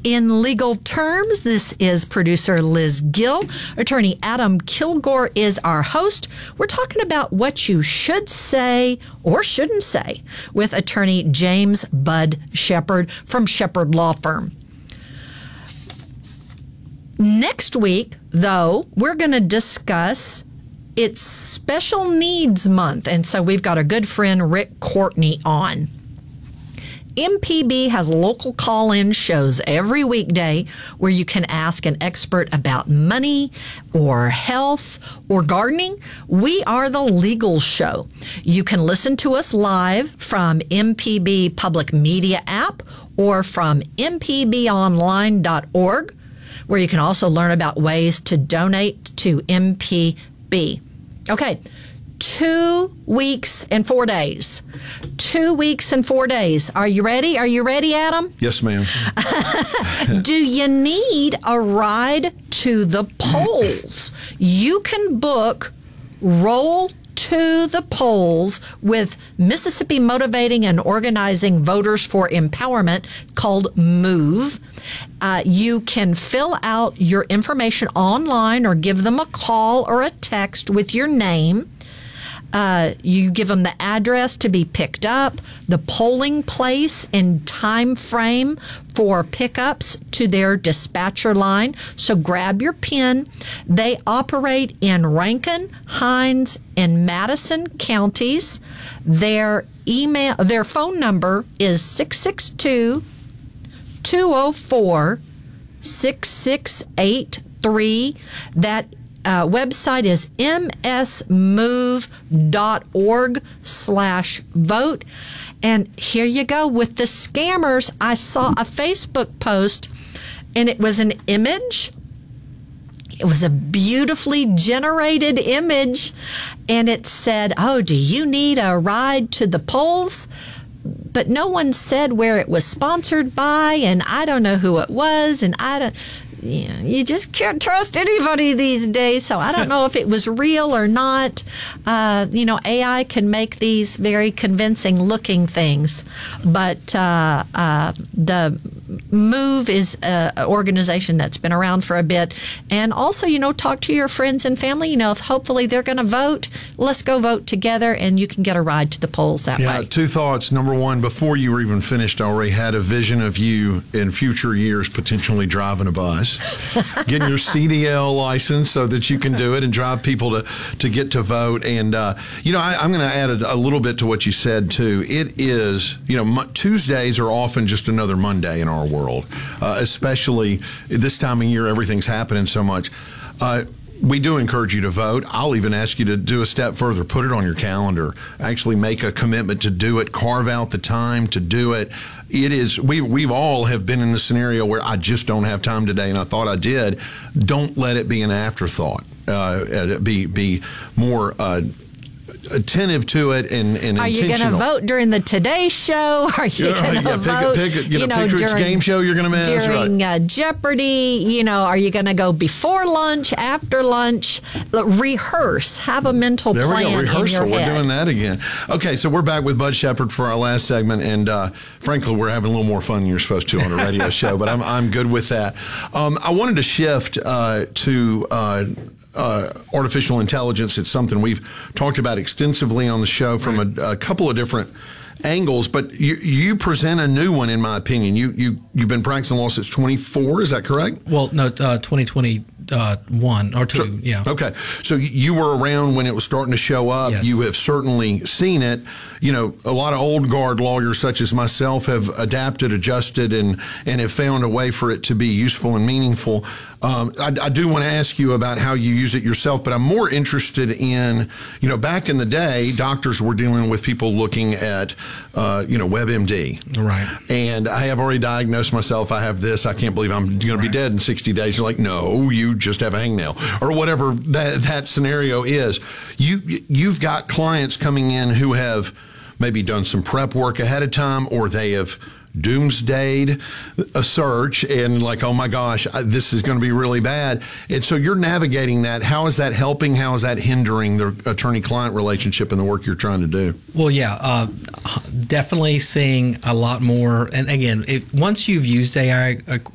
in legal terms. This is producer Liz Gill. Attorney Adam Kilgore is our host. We're talking about what you should say or shouldn't say with attorney James Bud Shepard from Shepard Law Firm. Next week, though, we're going to discuss it's Special Needs Month, and so we've got our good friend Rick Courtney on. MPB has local call-in shows every weekday where you can ask an expert about money or health or gardening. We are the legal show. You can listen to us live from MPB Public Media app or from mpbonline.org, where you can also learn about ways to donate to MPB. Okay. 2 weeks and 4 days. 2 weeks and 4 days. Are you ready? Are you ready, Adam? Yes, ma'am. Do you need a ride to the polls? You can book Roll to the Polls with Mississippi Motivating and Organizing Voters for Empowerment, called MOVE. You can fill out your information online or give them a call or a text with your name. You give them the address to be picked up, the polling place and time frame for pickups to their dispatcher line. So grab your pen. They operate in Rankin, Hinds, and Madison counties. Their phone number is 662-204-6683. That website is msmove.org/vote. And here you go with the scammers. I saw a Facebook post, and it was an image. It was a beautifully generated image, and it said, "Oh, do you need a ride to the polls?" But no one said where it was sponsored by, and I don't know who it was, and you just can't trust anybody these days. So I don't know if it was real or not. AI can make these very convincing looking things. But the MOVE is an organization that's been around for a bit. And also, talk to your friends and family. If hopefully they're going to vote, let's go vote together, and you can get a ride to the polls that way. Yeah, 2 thoughts. Number one, before you were even finished, I already had a vision of you in future years potentially driving a bus, getting your CDL license so that you can do it and drive people to get to vote. And, I'm going to add a little bit to what you said, too. It is, Tuesdays are often just another Monday in our world, especially this time of year, everything's happening so much. We do encourage you to vote. I'll even ask you to do a step further. Put it on your calendar. Actually make a commitment to do it. Carve out the time to do it. It is, we've all have been in the scenario where I just don't have time today and I thought I did. Don't let it be an afterthought. Be more attentive to it and Are you going to vote during the Today Show? Are you going to vote? Pick which game show you're going to miss. During Jeopardy, are you going to go before lunch, after lunch? Rehearse. Have a mental plan. There we go. Rehearsal. In your head. We're doing that again. Okay, so we're back with Bud Shepard for our last segment, and frankly, we're having a little more fun than you're supposed to on a radio show, but I'm good with that. I wanted to shift to artificial intelligence. It's something we've talked about extensively on the show from a couple of different angles, but you present a new one, in my opinion. You've been practicing law since 24, is that correct? Well, no, 2021 or 2, yeah. Okay, so you were around when it was starting to show up. Yes. You have certainly seen it. A lot of old guard lawyers such as myself have adapted, adjusted, and have found a way for it to be useful and meaningful. I do want to ask you about how you use it yourself, but I'm more interested in, back in the day, doctors were dealing with people looking at, WebMD. Right. And I have already diagnosed myself. I have this. I can't believe I'm going to be dead in 60 days. You're like, no, you just have a hangnail or whatever that scenario is. You've got clients coming in who have maybe done some prep work ahead of time, or they have doomsdayed a search and like, oh my gosh, this is going to be really bad. And so you're navigating that. How is that helping? How is that hindering the attorney-client relationship and the work you're trying to do? Well, yeah, definitely seeing a lot more. And again, once you've used AI